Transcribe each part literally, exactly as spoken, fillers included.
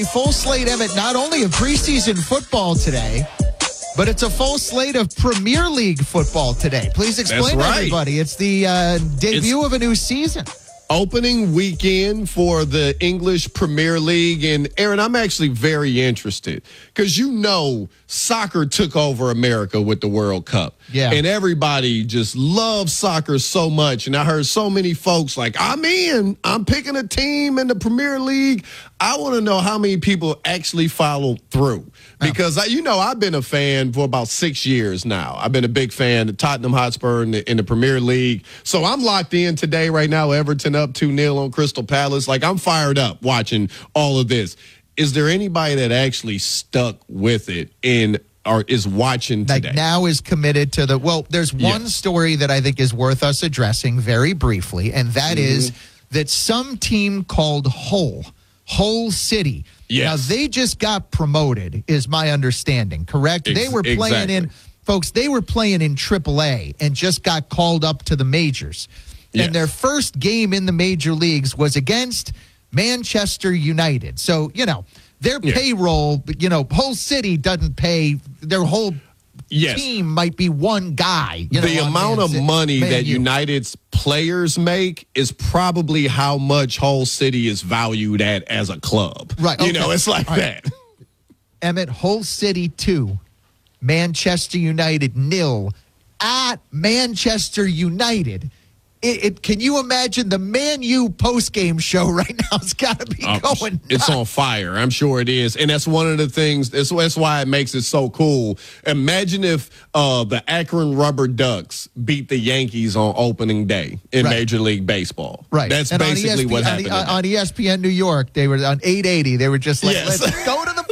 Full slate, Emmett, not only of preseason football today, but it's a full slate of Premier League football today. Please explain, right. everybody. It's the uh, debut it's of a new season. Opening weekend for the English Premier League. And, Aaron, I'm actually very interested because, you know, soccer took over America with the World Cup. Yeah. And everybody just loves soccer so much. And I heard so many folks like, I'm in. I'm picking a team in the Premier League. I want to know how many people actually followed through. Because, I, you know, I've been a fan for about six years now. I've been a big fan of Tottenham Hotspur in the, in the Premier League. So I'm locked in today right now. Everton up two nil on Crystal Palace. Like, I'm fired up watching all of this. Is there anybody that actually stuck with it and or is watching today? Like now is committed to the, well, there's one Yes. story that I think is worth us addressing very briefly, and that Mm-hmm. is that some team called Hull, Hull City. Yes. Now, they just got promoted, is my understanding, correct? Ex- they were playing exactly. in, folks, they were playing in triple A and just got called up to the majors. Yes. And their first game in the major leagues was against Manchester United. So, you know, their Yeah. payroll, you know, Hull City doesn't pay, their whole Yes. team might be one guy. You know, The on amount Man of Ci- money Man that U. United's players make is probably how much Hull City is valued at as a club. Right, You okay. know, it's like All right. that. Emmett, Hull City two, Manchester United nil at Manchester United. It, it, can you imagine the Man U post-game show right now? It's got to be Uh, going it's nuts. on fire. I'm sure it is. And that's one of the things. That's, that's why it makes it so cool. Imagine if uh, the Akron Rubber Ducks beat the Yankees on opening day in Right. Major League Baseball. Right. That's And on basically E S P what on, happened. on, today. on E S P N New York, they were on eight eighty. They were just like, Yes. let's go to the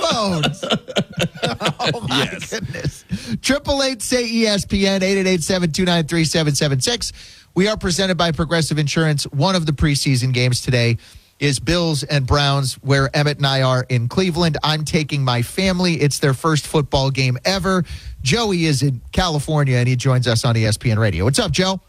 phones. Oh, my Yes. goodness. Triple eight say E S P N, eight eight eight, seven two nine, three seven seven six. We are presented by Progressive Insurance. One of the preseason games today is Bills and Browns, where Emmett and I are in Cleveland. I'm taking my family. It's their first football game ever. Joey is in California, and he joins us on E S P N Radio. What's up, Joe?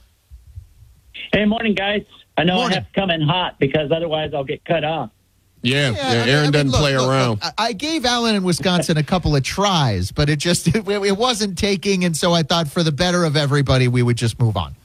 Hey, morning, guys. I know Morning. I have to come in hot because otherwise I'll get cut off. Yeah, yeah, I mean- Aaron I mean, doesn't look, play look, around. look, I I gave Allen in Wisconsin a couple of tries, but it just it, it wasn't taking, and so I thought for the better of everybody, we would just move on.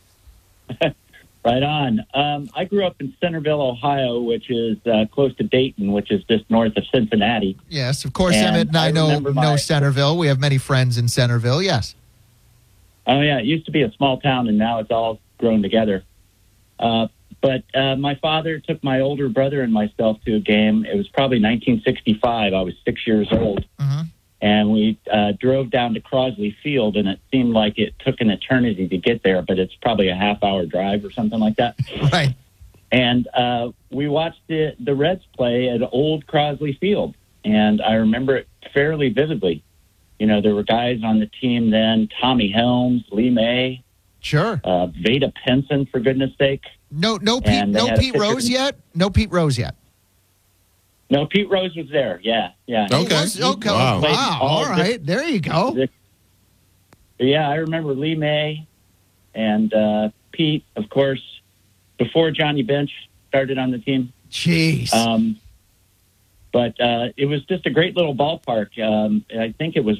Right on. Um, I grew up in Centerville, Ohio, which is uh, close to Dayton, which is just north of Cincinnati. Yes, of course, And Emmett and I, I know remember my- know Centerville. We have many friends in Centerville. Yes. Oh, yeah, it used to be a small town, and now it's all grown together. Uh, but uh, my father took my older brother and myself to a game. It was probably nineteen sixty-five. I was six years old. Mhm. And we uh, drove down to Crosley Field, and it seemed like it took an eternity to get there, but it's probably a half-hour drive or something like that. Right. And uh, we watched the, the Reds play at Old Crosley Field, and I remember it fairly vividly. You know, there were guys on the team then, Tommy Helms, Lee May, Sure. uh, Veda Pinson, for goodness sake. No, no, Pete, And they no had a Pete picture- Rose yet. No Pete Rose yet. No, Pete Rose was there, yeah, yeah. Okay. He was? Okay. Wow. Wow. All All right. There you go. The- Yeah, I remember Lee May and uh, Pete, of course, before Johnny Bench started on the team. Jeez. Um, but uh, it was just a great little ballpark. Um, I think it was